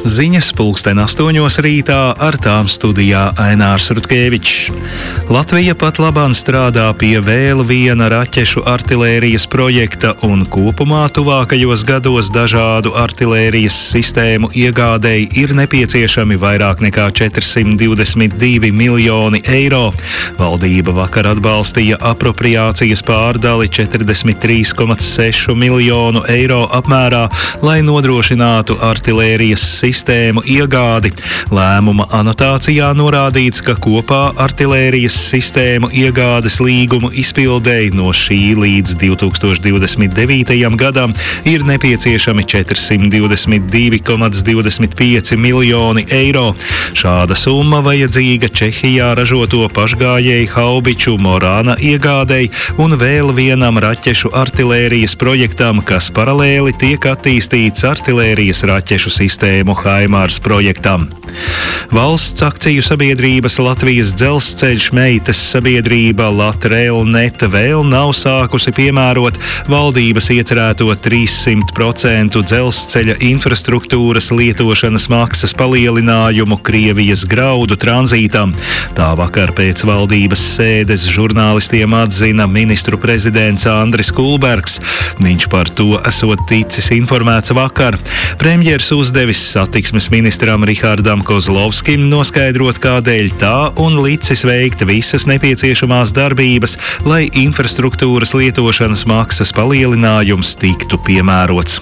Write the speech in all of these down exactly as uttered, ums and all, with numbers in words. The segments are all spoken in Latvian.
Ziņas pulksten astoņos rītā, ar tām studijā Ainārs Rutkevičs. Latvija pat labāk strādā pie vēl viena raķešu artilērijas projekta un kopumā tuvākajos gados dažādu artilērijas sistēmu iegādēji ir nepieciešami vairāk nekā četrsimt divdesmit divi miljoni eiro. Valdība vakar atbalstīja apropriācijas pārdali četrdesmit trīs komats seši miljonu eiro apmērā, lai nodrošinātu artilērijas sistēmu iegādi. Lēmuma anotācijā norādīts, ka kopā artilērijas sistēmu iegādes līgumu izpildēji no šī līdz divi tūkstoši divdesmit devītajam gadam ir nepieciešami četrsimt divdesmit divi komats divdesmit pieci miljoni eiro. Šāda summa vajadzīga Čehijā ražoto pašgājēju haubiču Morana iegādei un vēl vienam raķešu artilērijas projektam, kas paralēli tiek attīstīts artilērijas raķešu sistēmu Haimars projektam. Valsts akciju sabiedrības Latvijas dzelzceļš meitas sabiedrība Latrailnet vēl nav sākusi piemērot valdības iecerēto trīssimt procentu dzelzceļa infrastruktūras lietošanas maksas palielinājumu Krievijas graudu tranzītam. Tā vakar pēc valdības sēdes žurnālistiem atzina ministru prezidents Andris Kulbergs. Viņš par to esot ticis informēts vakar. Premjers uzdevis satiksmes ministram Rihardam Kozlovskim noskaidrot, kādēļ tā un licis veikt visas nepieciešamās darbības, lai infrastruktūras lietošanas maksas palielinājums tiktu piemērots.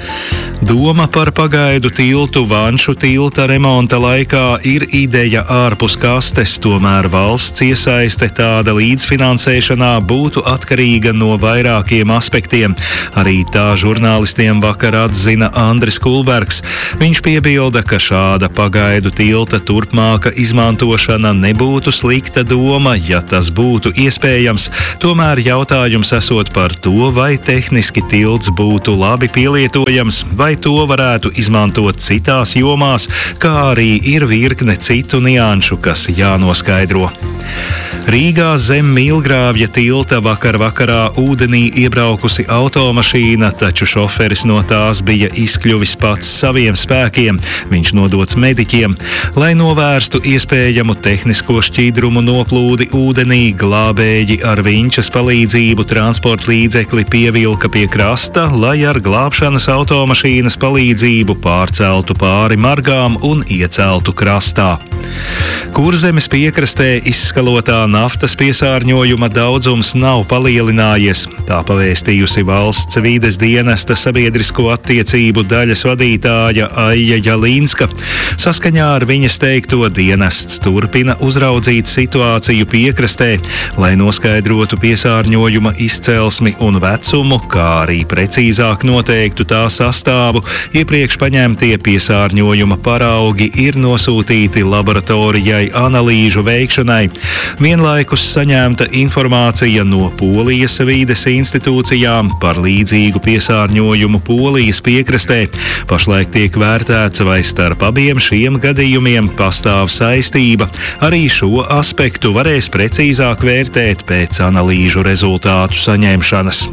Doma par pagaidu tiltu Vanšu tilta remonta laikā ir ideja ārpus kastes, tomēr valsts iesaiste tāda līdzfinansēšanā būtu atkarīga no vairākiem aspektiem. Arī tā žurnālistiem vakar atzina Andris Kulbergs. Viņš piebilda, ka šāda pagaidu tilta turpmāka izmantošana nebūtu slikta doma, ja tas būtu iespējams. Tomēr jautājums esot par to, vai tehniski tilts būtu labi pielietojams, vai to varētu izmantot citās jomās, kā arī ir virkne citu nianšu, kas jānoskaidro. Rīgā zem Mīlgrāvja tilta vakar vakarā ūdenī iebraukusi automašīna, taču šoferis no tās bija izkļuvis pats saviem spēkiem. Viņš nodots mediķiem. Lai novērstu iespējamu tehnisko šķidrumu noplūdi ūdenī, glābēji ar vinčas palīdzību transporta līdzekli pievilka pie krasta, lai ar glābšanas automašīnas palīdzību pārceltu pāri margām un ieceltu krastā. Kurzemes piekrastē izskalotā naftas piesārņojuma daudzums nav palielinājies. Tā pavēstījusi valsts vides dienesta sabiedrisko attiecību daļas vadītāja Aija Jalīnska. Saskaņā ar viņas teikto dienests turpina uzraudzīt situāciju piekrastē, lai noskaidrotu piesārņojuma izcelsmi un vecumu, kā arī precīzāk noteiktu tā sastāvu. Iepriekš paņemtie piesārņojuma paraugi ir nosūtīti laboratorijai analīžu veikšanai. Vienlaikus saņemta informācija no Polijas vides institūcijām par līdzīgu piesārņojumu Polijas piekrastē. Pašlaik tiek vērtēts, vai starp abiem šiem gadījumiem pastāv saistība. Arī šo aspektu varēs precīzāk vērtēt pēc analīžu rezultātu saņemšanas.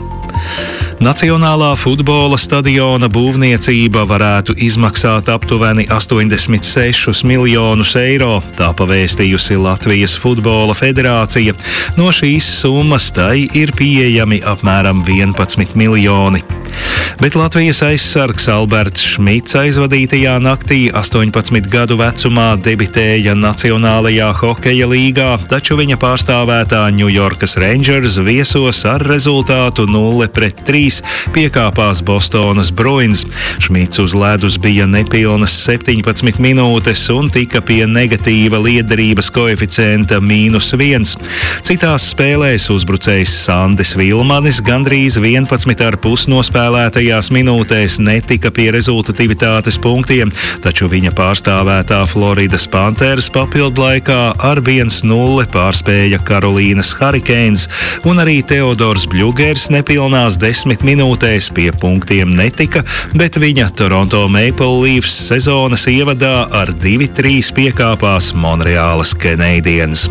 Nacionālā futbola stadiona būvniecība varētu izmaksāt aptuveni astoņdesmit sešus miljonus eiro, tā pavēstījusi Latvijas futbola federācija. No šīs summas tai ir pieejami apmēram vienpadsmit miljoni. Bet Latvijas aizsargs Alberts Šmits aizvadītajā naktī astoņpadsmit gadu vecumā debitēja Nacionālajā hokeja līgā, taču viņa pārstāvētā Ņujorkas Rangers viesos ar rezultātu nulle pret trīs piekāpās Bostonas Bruins. Šmits uz ledus bija nepilnas septiņpadsmit minūtes un tika pie negatīva liederības koeficienta mīnus viens. Citās spēlēs uzbrucējs Sandis Vilmanis gandrīz vienpadsmit ar pus nospēlētajās minūtēs netika pie rezultatīvitātes punktiem, taču viņa pārstāvētā Floridas Panthers papildlaikā ar viens nulle pārspēja Karolīnas Hurricanes, un arī Teodors Bļugers nepilnās desmit minūtēs pie punktiem netika, bet viņa Toronto Maple Leafs sezonas ievadā ar divi trīs piekāpās Monreālas Canadiens.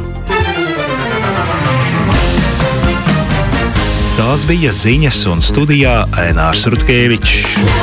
Tās bija ziņas, un studijā Ainārs Rutkevičs.